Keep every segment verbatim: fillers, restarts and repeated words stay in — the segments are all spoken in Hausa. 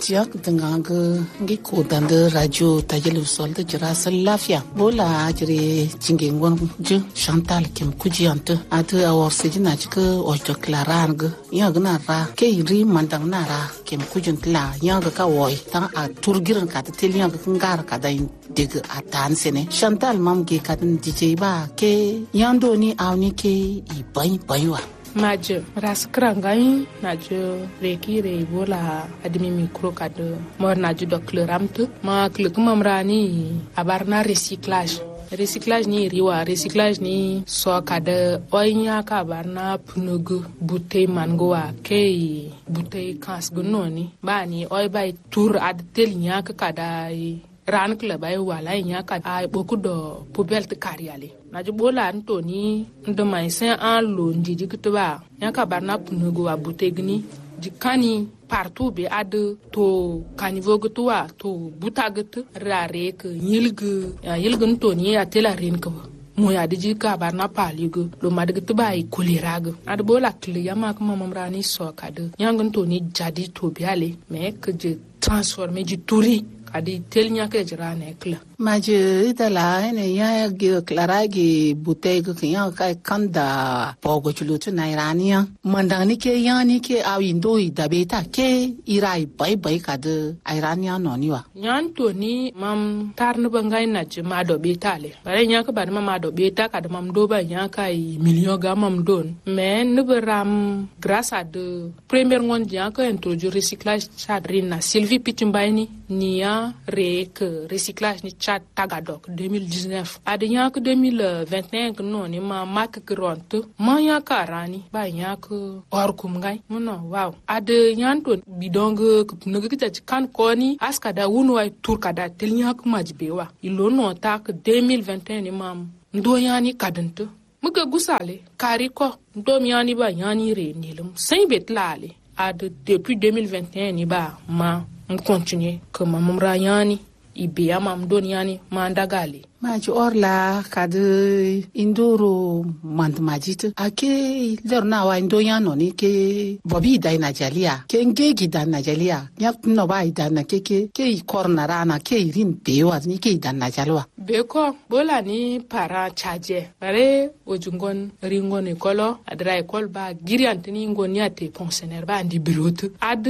Tiyak denganga ngi ko dande radio tajelu sol de jira salafia bola jire cingengwan je Chantal Kim Kujiante atu awor sejina chike ojo klarang ya gna ra ke ri mandang nara Kim Kujintla ya ga ka woy tan a turgiran ka ta teliya ga ngar ka da dig atan sene Chantal mam ge ka din D J ba ke yando ni awni ke i bai baiwa Maje raskrangai najo reki re bola adimi micro kado mor najo do kleramtu ma klek mamrani abarna recyclage recyclage ni riwa recyclage ni so kada oinya ka barna punugu butei mangoa ke butei kas gunoni bani oi bai tour ad telnya ka kada ran club ay wala nya ka ay boku do poubelle te kariale na jubola antoni ndo mai sen an lo ndidi kutuba nya ka barna punugo wa butegni jikani partout be ad to kanivo gutwa to butagat rare ke yilgu yilgun to ni atela ren ko mo ya diji ka barna paligo lo madgat bai kuliraga ad bola kli yama ko mamrani so kad nyangun to ni jadi to biale me ke je transformer du touri adi telnya ke jira ne kla maje itala ene ya ge klara ge butey ko ya ka kanda pogo chulutu na irania mandani ke yani ke awindo idabeta ke irai bai bai ka de irania noniwa nyan to ni mam tarnu bangai na je ma do betale bare nya ka bar ma do beta ka de mam do ba nya ka i million ga mam don mais ne beram grâce à de premier monde nya ka introduire recyclage chadrina Sylvie Pitimbaini niya rek recyclage ni chat tagadok deux mille dix-neuf adnya que deux mille vingt et un non ni ma mak gront ma ya karani ba ya ko or kum ngai no wow ad nyanto bidong nugu kita kan koni askada wunu ay tour kada telnya ko majbewa ilo no tak deux mille vingt et un ni mam ndo yani kadante muga gusale kari ko ndo yani ba yani re nilum sain betlale ad depuis deux mille vingt et un ni ba ma on continue que mamam rayani ibia mam doniani mandagali maji orla kadu indoro mandmajit ake lerna wa indoyano ni ke bobi dai najalia ke ngegi dan najalia yak no bai dan na keke ke korna rana ke rin bewa ni ke dan najalwa beko bola ni para chaje bare ojungon ringon ekolo adra ekol ba giriantini ngoni ate pensionnaire ba ndi bureau ad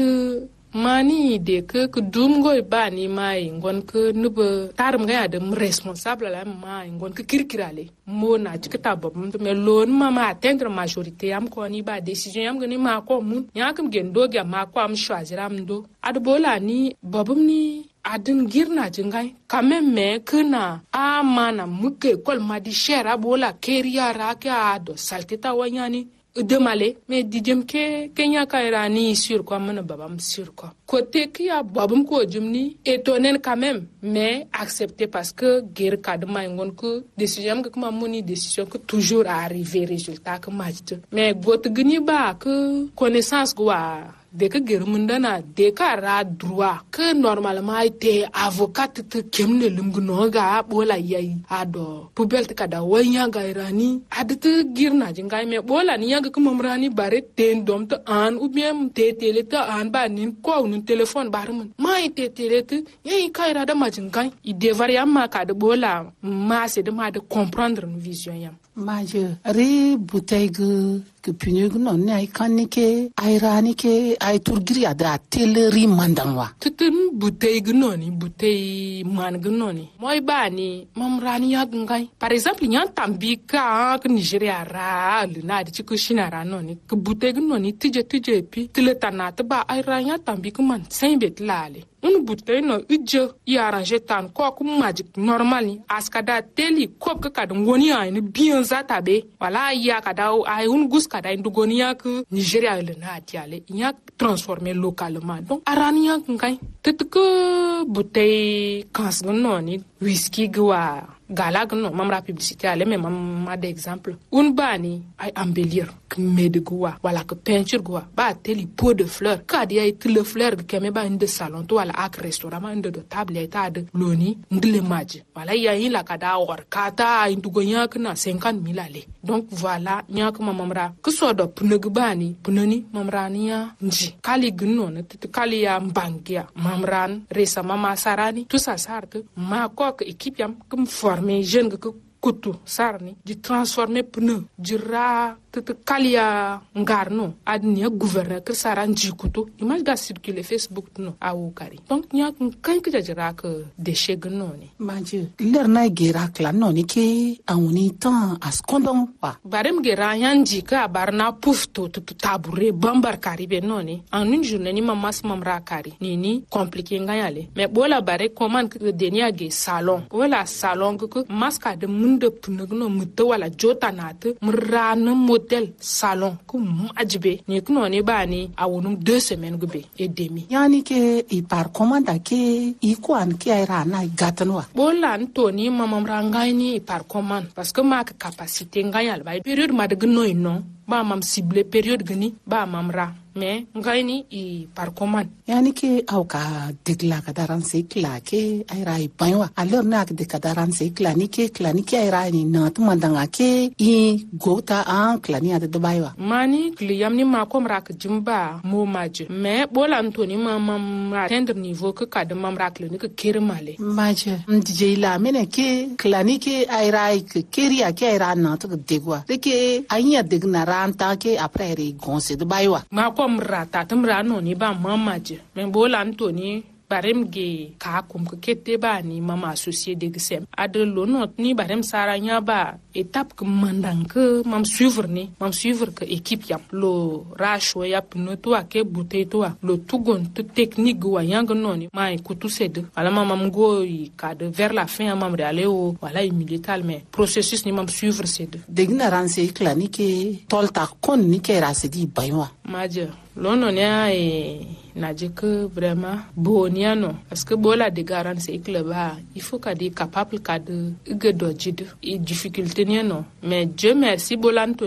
mani de ke ke dum goy bani mai ngon ke nube tarum ga adam responsable la mai ngon ke kirkirale mo na tikata bob me lon mama atteindre majorité am ko ni ba décision am gni ma ko mun yakam gen do ga ma ko am choisir am do ad bola ni bobum ni adin girna jingai quand me kana amana muke kol ma di shera bola keria ra ka ado salteta wanyani demale mais dijem ke kenya kairani sur quoi mon babam sur quoi côté qui a babam ko jumni étonné quand même mais accepté parce que guerre kadma ngon ko décision que ma moni décision que toujours arriver résultat que majte mais got gni ba que connaissance quoi de que guerre mundana de ka ra droit que normalement été avocat te kemne lumgno ga bola yayi ado poubelle te kada wanya ga irani adite girna jingai me bola ni yaga kuma mrani bare ten dom te an ou bien te tele te an ba nin ko nun téléphone bar mun mai te tele te yayi kaira da majingai i devoir yamma ka de bola ma c'est de ma de comprendre une vision yam maje re buteg que punyug non ne kanike airanike ay turgiri ada teleri mandangwa tutun butey gnoni butey man gnoni moy bani mam rani ya ngai par exemple nyan tambika que Nigeria ra le na di ko shinara noni que butey gnoni tije tije pi tile tanata ba ay ranya tambika man sain bet lale un butey no uje ya arranger tan ko ku magic normal ni askada teli kop ka kad ngoni ay ni bien zatabe wala ya kada ay un gus kada indugoniya que Nigeria le na atiale nya transformer localement donc arania ngai tetke bouteille kas gnoni whisky gwa galag no mamra publicité ale mais mam ma d'exemple un bani ay embellir que medgwa wala que peinture gwa ba teli pot de fleurs kad ya it le fleur que me ba inde salon to wala wala ak restaurant ma ndo do table ta de loni ndile maji wala ya yin la kada war kata indugo nyak na cinquante mille ale donc voilà nyak ma mamra que so do pnug bani pnoni mamra niya nji kali gno ne tit kali ya mbangia mamran resa mama sarani tout ça sarte ma kok équipe yam comme former jeune que kutu sarni di transformer pneu di ra tete kalia ngarno adnia gouverneur que saran di kutu image ga circuler Facebook no awu kari donc nya kan ka jira que déchet gno ni manje lerna gera kla no ni ke awuni tan askondon wa barem gera yanji ka barna pufto tutu tabure bambar kari be no ni en une journée ni mamas mamra kari ni ni compliqué ngayale mais bola bare commande que denia ge salon wala salon que maska de de pnugno muto wala jota nat mrana model salon kum ajbe ni kuno ne bani awunum deux semaines gube et demi yani ke i par commande ke i kwan ke era na gatanwa bolan to ni mamam rangay ni par commande parce que ma capacité ngayal bay période ma de gno non ba mam ciblé période gni ba mam ra mais ngayni i par commande yani ke au ka digla ka daran se kla ke ay rai banwa alors na ka de ka daran se kla ni ke kla ni ke ay rai ni na to mandanga ke i gota an kla ni ade de baywa mani kliyam ni ma kom rak jimba mo maje mais bolan to ni ma mam atteindre niveau que ka de mam rak le ni ke kermale maje ndije la mene ke kla ni ke ay rai ke keria ke ay rai na to de gwa de ke anya de na ran ta ke après ri gonse de baywa ma kom rata tumra no ni ba mamaje men bolan to ni barem ge ka kum ke kete ba ni mama associé de gsem adre lo not ni barem saranya ba étape que mandang que mam suivre ni mam suivre que équipe yam lo rasho ya pno to ake bouteille to lo tugon to technique wa yang no ni ma ko tout sed ala mam go i ka de vers la fin mam aller au voilà milital mais processus ni mam suivre sed degna ranse clinique tolta kon ni ke rasidi baywa maje lono ne ay naje que vraiment boniano parce que bola de garantie club ba il faut qu'à dire capable qu'à de gedojid et difficulté non mais Dieu merci bolanto